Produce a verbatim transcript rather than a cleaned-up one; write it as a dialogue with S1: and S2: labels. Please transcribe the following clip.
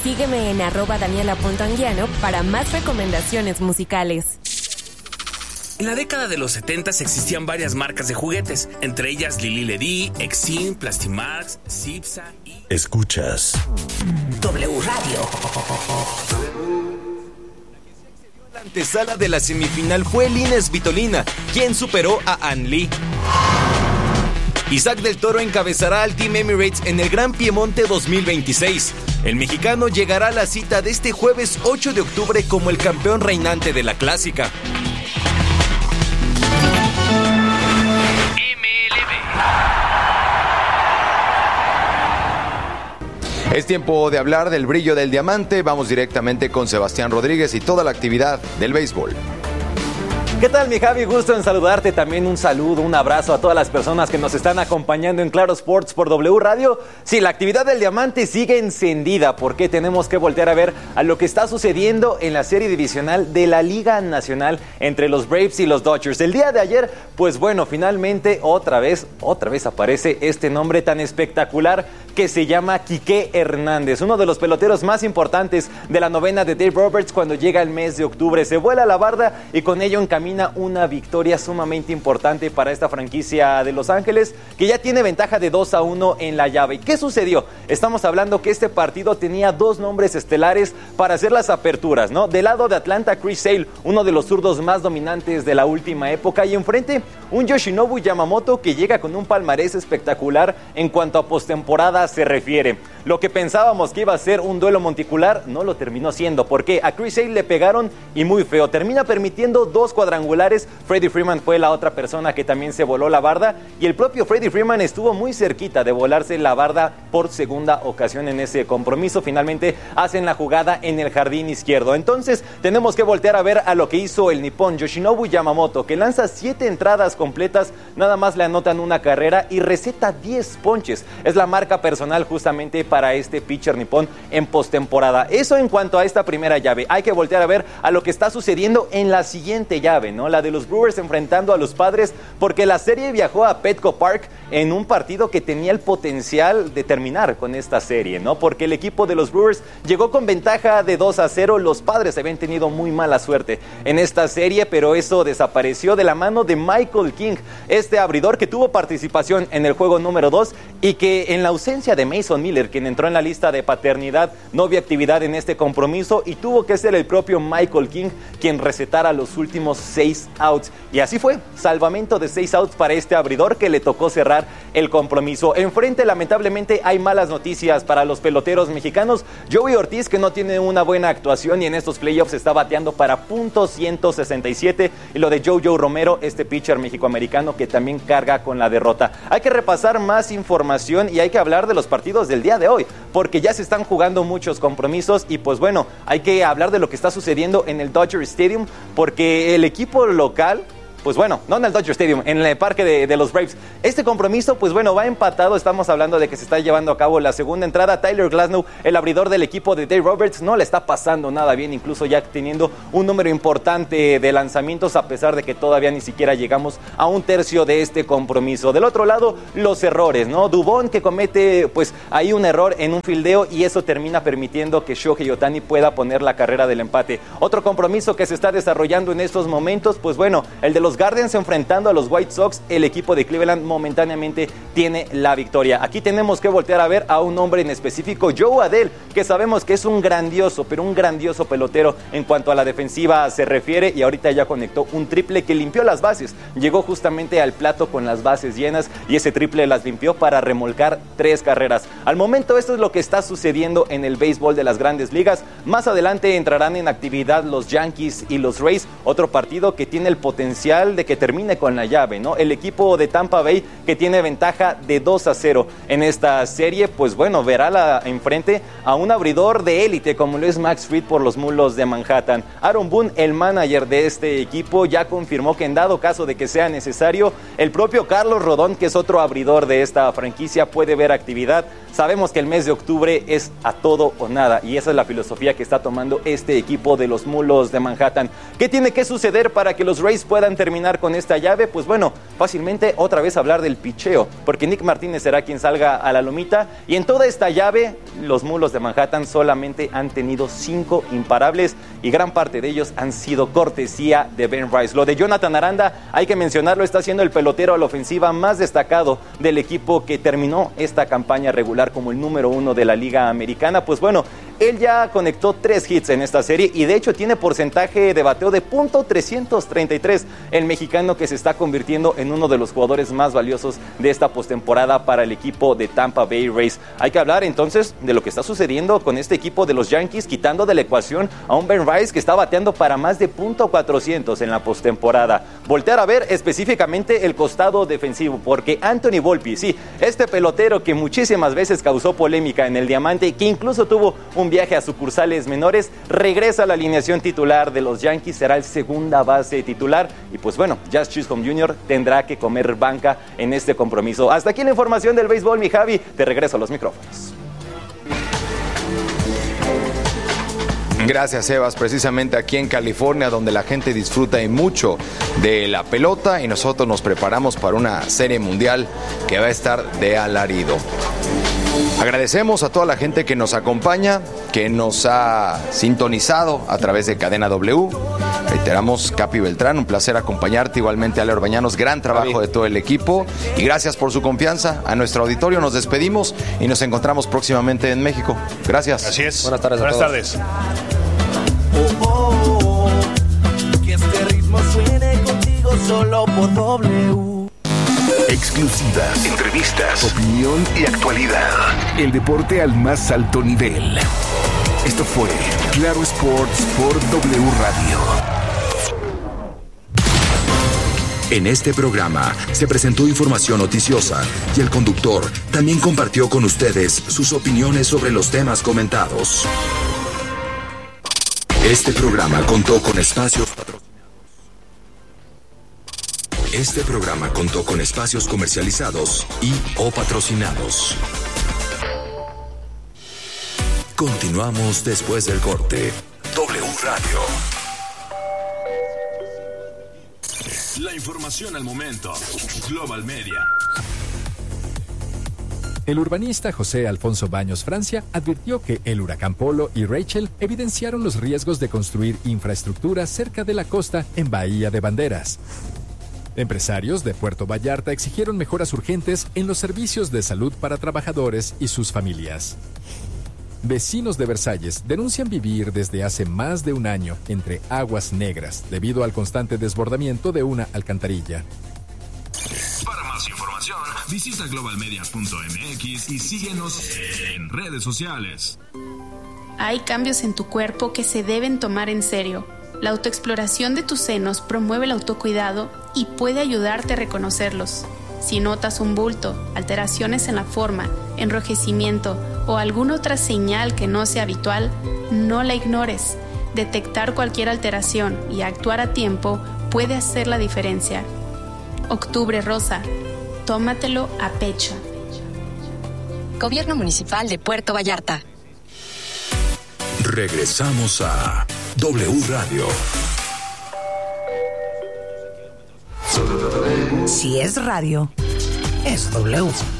S1: Sígueme en arroba daniela.anguiano para más recomendaciones musicales.
S2: En la década de los setenta existían varias marcas de juguetes, entre ellas Lili Ledy, Exim, Plastimax, Zipsa y...
S3: Escuchas
S4: W Radio.
S5: La antesala de la semifinal fue Lina Svitolina, quien superó a Ann Lee. Isaac del Toro encabezará al Team Emirates en el Gran Piemonte dos mil veintiséis. El mexicano llegará a la cita de este jueves ocho de octubre como el campeón reinante de la clásica.
S6: Es tiempo de hablar del brillo del diamante. Vamos directamente con Sebastián Rodríguez y toda la actividad del béisbol.
S7: ¿Qué tal, mi Javi? Gusto en saludarte. También un saludo, un abrazo a todas las personas que nos están acompañando en Claro Sports por W Radio. Sí, la actividad del diamante sigue encendida porque tenemos que voltear a ver a lo que está sucediendo en la serie divisional de la Liga Nacional entre los Braves y los Dodgers. El día de ayer, pues bueno, finalmente otra vez, otra vez aparece este nombre tan espectacular que se llama Quique Hernández, uno de los peloteros más importantes de la novena de Dave Roberts cuando llega el mes de octubre. Se vuela la barda y con ello encamina una victoria sumamente importante para esta franquicia de Los Ángeles, que ya tiene ventaja de dos a uno en la llave. ¿Y qué sucedió? Estamos hablando que este partido tenía dos nombres estelares para hacer las aperturas, ¿no? Del lado de Atlanta, Chris Sale, uno de los zurdos más dominantes de la última época, y enfrente un Yoshinobu Yamamoto que llega con un palmarés espectacular en cuanto a postemporada se refiere. Lo que pensábamos que iba a ser un duelo monticular no lo terminó siendo, porque a Chris Sale le pegaron y muy feo. Termina permitiendo dos cuadrangulares. Freddie Freeman fue la otra persona que también se voló la barda, y el propio Freddie Freeman estuvo muy cerquita de volarse la barda por segunda ocasión en ese compromiso. Finalmente hacen la jugada en el jardín izquierdo. Entonces tenemos que voltear a ver a lo que hizo el nipón Yoshinobu Yamamoto, que lanza siete entradas completas, nada más le anotan una carrera y receta diez ponches. Es la marca personal justamente para este pitcher nipón en postemporada. Eso en cuanto a esta primera llave. Hay que voltear a ver a lo que está sucediendo en la siguiente llave, ¿no? La de los Brewers enfrentando a los Padres, porque la serie viajó a Petco Park en un partido que tenía el potencial de terminar con esta serie, ¿no? Porque el equipo de los Brewers llegó con ventaja de dos a cero. Los Padres habían tenido muy mala suerte en esta serie, pero eso desapareció de la mano de Michael King, este abridor que tuvo participación en el juego número dos y que en la ausencia de Mason Miller, quien entró en la lista de paternidad, no vio actividad en este compromiso y tuvo que ser el propio Michael King quien recetara los últimos seis outs. Y así fue, salvamento de seis outs para este abridor que le tocó cerrar el compromiso. Enfrente, lamentablemente, hay malas noticias para los peloteros mexicanos. Joey Ortiz, que no tiene una buena actuación y en estos playoffs está bateando para punto ciento sesenta y siete, y lo de Jojo Romero, este pitcher mexicoamericano que también carga con la derrota. Hay que repasar más información y hay que hablar de los partidos del día de hoy, porque ya se están jugando muchos compromisos y pues bueno, hay que hablar de lo que está sucediendo en el Dodger Stadium, porque el equipo local, pues bueno, no en el Dodger Stadium, en el parque de, de los Braves. Este compromiso, pues bueno, va empatado. Estamos hablando de que se está llevando a cabo la segunda entrada. Tyler Glasnow, el abridor del equipo de Dave Roberts, no le está pasando nada bien, incluso ya teniendo un número importante de lanzamientos, a pesar de que todavía ni siquiera llegamos a un tercio de este compromiso. Del otro lado, los errores, ¿no? Dubón, que comete, pues, ahí un error en un fildeo y eso termina permitiendo que Shohei Ohtani pueda poner la carrera del empate. Otro compromiso que se está desarrollando en estos momentos, pues bueno, el de los Guardians enfrentando a los White Sox. El equipo de Cleveland momentáneamente tiene la victoria. Aquí tenemos que voltear a ver a un hombre en específico, Joe Adell, que sabemos que es un grandioso, pero un grandioso pelotero en cuanto a la defensiva se refiere, y ahorita ya conectó un triple que limpió las bases. Llegó justamente al plato con las bases llenas y ese triple las limpió para remolcar tres carreras. Al momento esto es lo que está sucediendo en el béisbol de las Grandes Ligas. Más adelante entrarán en actividad los Yankees y los Rays, otro partido que tiene el potencial de que termine con la llave, ¿no? El equipo de Tampa Bay, que tiene ventaja de dos a cero en esta serie, pues bueno, verá la, enfrente a un abridor de élite como lo es Max Fried por los Mulos de Manhattan. Aaron Boone, el manager de este equipo, ya confirmó que en dado caso de que sea necesario, el propio Carlos Rodón, que es otro abridor de esta franquicia, puede ver actividad. Sabemos que el mes de octubre es a todo o nada, y esa es la filosofía que está tomando este equipo de los Mulos de Manhattan. ¿Qué tiene que suceder para que los Rays puedan terminar terminar con esta llave? Pues bueno, fácilmente otra vez hablar del picheo, porque Nick Martínez será quien salga a la lomita, y en toda esta llave los Mulos de Manhattan solamente han tenido cinco imparables y gran parte de ellos han sido cortesía de Ben Rice. Lo de Jonathan Aranda, hay que mencionarlo, está siendo el pelotero a la ofensiva más destacado del equipo que terminó esta campaña regular como el número uno de la Liga Americana. Pues bueno, él ya conectó tres hits en esta serie y de hecho tiene porcentaje de bateo de punto trescientos treinta y tres. El mexicano que se está convirtiendo en uno de los jugadores más valiosos de esta postemporada para el equipo de Tampa Bay Rays. Hay que hablar entonces de lo que está sucediendo con este equipo de los Yankees, quitando de la ecuación a un Ben Rice que está bateando para más de punto cuatrocientos en la postemporada. Voltear a ver específicamente el costado defensivo, porque Anthony Volpe, sí, este pelotero que muchísimas veces causó polémica en el Diamante, que incluso tuvo un viaje a sucursales menores, regresa a la alineación titular de los Yankees, será el segunda base titular y pues bueno, Jazz Chisholm junior tendrá que comer banca en este compromiso. Hasta aquí la información del béisbol, mi Javi, te regreso a los micrófonos.
S6: Gracias, Sebas. Precisamente aquí en California, donde la gente disfruta y mucho de la pelota y nosotros nos preparamos para una serie mundial que va a estar de alarido. Agradecemos a toda la gente que nos acompaña, que nos ha sintonizado a través de Cadena W. Reiteramos, Capi Beltrán, un placer acompañarte, igualmente Ale Orbañanos, gran trabajo de todo el equipo y gracias por su confianza. A nuestro auditorio nos despedimos y nos encontramos próximamente en México. Gracias.
S3: Así es.
S6: Buenas tardes a
S3: Buenas
S6: todos.
S3: tardes.
S8: Oh, oh, oh, que este ritmo suene contigo solo por W.
S9: Exclusivas, entrevistas, opinión y actualidad. El deporte al más alto nivel. Esto fue Claro Sports por W Radio. En este programa se presentó información noticiosa y el conductor también compartió con ustedes sus opiniones sobre los temas comentados. Este programa contó con espacios patrocinados. Este programa contó con espacios comercializados y o patrocinados. Continuamos después del corte. W Radio. La información al momento. Global Media.
S10: El urbanista José Alfonso Baños Francia advirtió que el huracán Polo y Rachel evidenciaron los riesgos de construir infraestructura cerca de la costa en Bahía de Banderas. Empresarios de Puerto Vallarta exigieron mejoras urgentes en los servicios de salud para trabajadores y sus familias. Vecinos de Versalles denuncian vivir desde hace más de un año entre aguas negras debido al constante desbordamiento de una alcantarilla.
S9: Para más información, visita global media punto m x y síguenos en redes sociales.
S11: Hay cambios en tu cuerpo que se deben tomar en serio. La autoexploración de tus senos promueve el autocuidado y puede ayudarte a reconocerlos. Si notas un bulto, alteraciones en la forma, enrojecimiento o alguna otra señal que no sea habitual, no la ignores. Detectar cualquier alteración y actuar a tiempo puede hacer la diferencia. Octubre Rosa, tómatelo a pecho.
S12: Gobierno Municipal de Puerto Vallarta.
S9: Regresamos a W Radio.
S4: Si es radio, es W.